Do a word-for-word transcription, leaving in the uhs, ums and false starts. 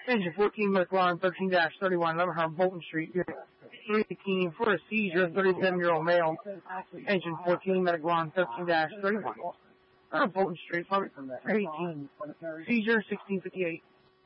Engine fourteen, McLaren thirteen thirty-one, eleven hundred Bolton Street. three eighteen for a seizure, thirty-seven-year-old male. Engine fourteen, McLaren thirteen thirty-one. Uh, Bolton Street, probably eighteen. Seizure, sixteen fifty-eight.